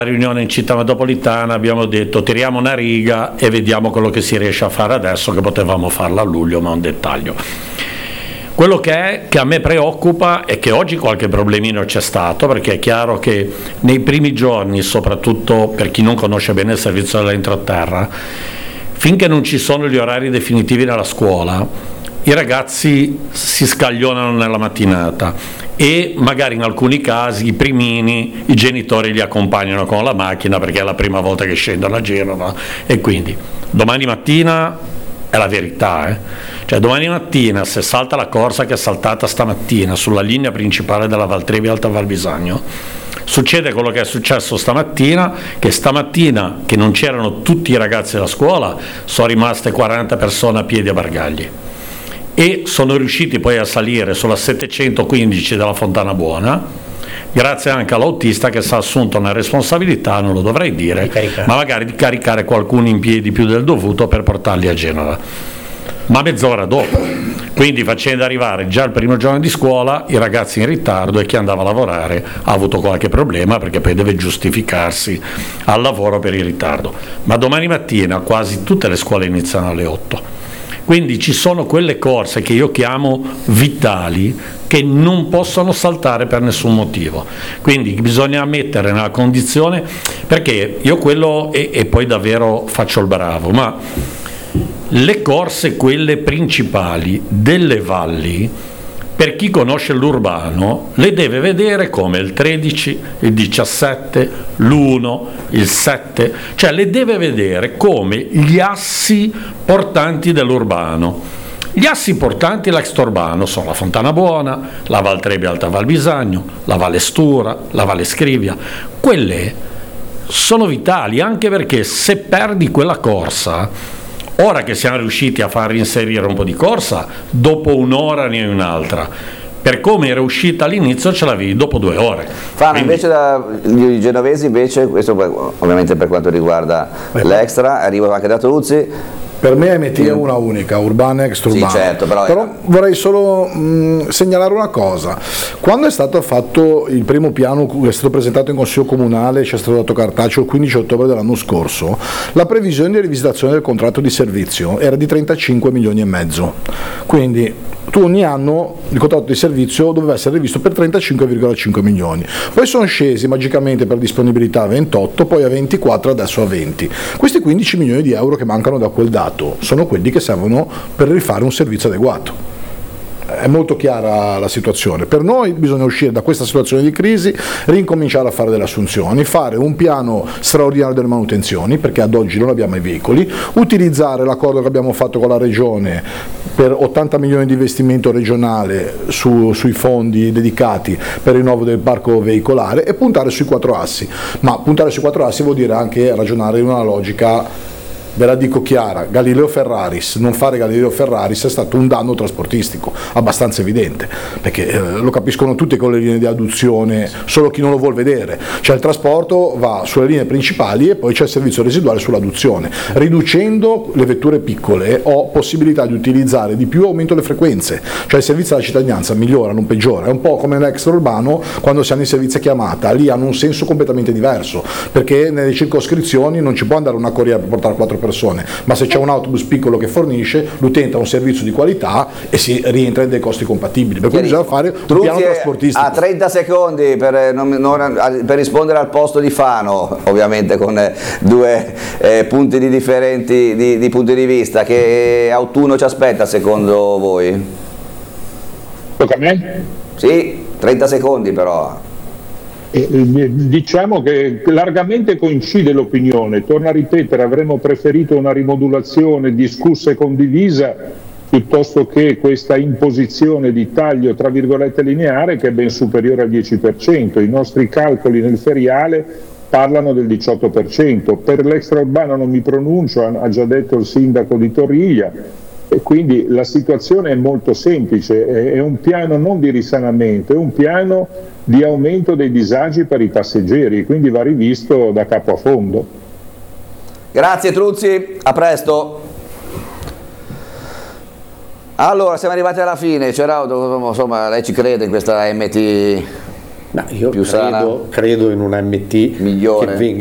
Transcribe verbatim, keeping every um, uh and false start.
riunione in città metropolitana abbiamo detto tiriamo una riga e vediamo quello che si riesce a fare adesso, che potevamo farla a luglio, ma è un dettaglio. Quello che è che a me preoccupa è che oggi qualche problemino c'è stato, perché è chiaro che nei primi giorni, soprattutto per chi non conosce bene il servizio dell'entroterra, finché non ci sono gli orari definitivi nella scuola, i ragazzi si scaglionano nella mattinata e magari in alcuni casi i primini, i genitori li accompagnano con la macchina perché è la prima volta che scendono a Genova, e quindi domani mattina è la verità, eh? Cioè domani mattina se salta la corsa che è saltata stamattina sulla linea principale della Valtrevi Alta Val Bisagno, succede quello che è successo stamattina, che stamattina che non c'erano tutti i ragazzi della scuola, sono rimaste quaranta persone a piedi a Bargagli e sono riusciti poi a salire sulla settecentoquindici della Fontana Buona, grazie anche all'autista che si è assunto una responsabilità, non lo dovrei dire, ma magari di caricare qualcuno in piedi più del dovuto per portarli a Genova, ma mezz'ora dopo, quindi facendo arrivare già il primo giorno di scuola i ragazzi in ritardo, e chi andava a lavorare ha avuto qualche problema perché poi deve giustificarsi al lavoro per il ritardo. Ma domani mattina quasi tutte le scuole iniziano alle otto. Quindi ci sono quelle corse che io chiamo vitali che non possono saltare per nessun motivo, quindi bisogna mettere nella condizione, perché io quello e, e poi davvero faccio il bravo, ma le corse quelle principali delle valli, per chi conosce l'urbano, le deve vedere come il tredici, il diciassette, l'uno, il sette, cioè le deve vedere come gli assi portanti dell'urbano. Gli assi portanti dell'extraurbano sono la Fontana Buona, la Val Trebbia Alta Val Bisagno, la Valle Stura, la Valle Scrivia. Quelle sono vitali, anche perché se perdi quella corsa, ora che siamo riusciti a far inserire un po' di corsa, dopo un'ora ne hai un'altra. Per come era uscita all'inizio ce l'avevi dopo due ore. Fano, Quindi... invece da, gli genovesi invece, questo ovviamente per quanto riguarda l'extra, arriva anche da Truzzi. Per me M T è una unica, urbana e extraurbana. Sì, certo, però, però vorrei solo mh, segnalare una cosa. Quando è stato fatto il primo piano, che è stato presentato in Consiglio Comunale, ci è stato dato cartaceo il quindici ottobre dell'anno scorso, la previsione di rivisitazione del contratto di servizio era di trentacinque milioni e mezzo. Quindi tu ogni anno il contratto di servizio doveva essere rivisto per trentacinque virgola cinque milioni, poi sono scesi magicamente per disponibilità a ventotto, poi a ventiquattro, adesso a venti. Questi quindici milioni di euro che mancano da quel dato sono quelli che servono per rifare un servizio adeguato. È molto chiara la situazione. Per noi bisogna uscire da questa situazione di crisi, rincominciare a fare delle assunzioni, fare un piano straordinario delle manutenzioni, perché ad oggi non abbiamo i veicoli, utilizzare l'accordo che abbiamo fatto con la Regione per ottanta milioni di investimento regionale su, sui fondi dedicati per il rinnovo del parco veicolare e puntare sui quattro assi. Ma puntare sui quattro assi vuol dire anche ragionare in una logica, ve la dico chiara, Galileo Ferraris. Non fare Galileo Ferraris è stato un danno trasportistico abbastanza evidente, perché eh, lo capiscono tutti con le linee di adduzione, solo chi non lo vuol vedere. Cioè il trasporto va sulle linee principali e poi c'è il servizio residuale sull'adduzione. Riducendo le vetture piccole ho possibilità di utilizzare di più, aumento le frequenze, cioè il servizio alla cittadinanza migliora, non peggiora. È un po' come nell'extraurbano quando siamo in servizio a chiamata, lì hanno un senso completamente diverso, perché nelle circoscrizioni non ci può andare una corriera per portare quattro persone, ma se c'è un autobus piccolo che fornisce, l'utente ha un servizio di qualità e si rientra in dei costi compatibili, per cui bisogna fare un piano trasportistico. A trenta secondi per, non, non, per rispondere al posto di Fano, ovviamente con eh, due eh, punti di differenti di, di punti di vista. Che autunno ci aspetta secondo voi? Tocca a me? Sì, trenta secondi però. Eh, diciamo che largamente coincide l'opinione, torno a ripetere, avremmo preferito una rimodulazione discussa e condivisa piuttosto che questa imposizione di taglio tra virgolette lineare che è ben superiore al dieci per cento. I nostri calcoli nel feriale parlano del diciotto per cento, per l'extraurbano non mi pronuncio, ha già detto il sindaco di Torriglia. E quindi la situazione è molto semplice, è un piano non di risanamento, è un piano di aumento dei disagi per i passeggeri, quindi va rivisto da capo a fondo. Grazie Truzzi, a presto. Allora, siamo arrivati alla fine, Ceraudo, insomma, lei ci crede in questa M T No, io più credo, sana? credo in un A M T Migliore? che,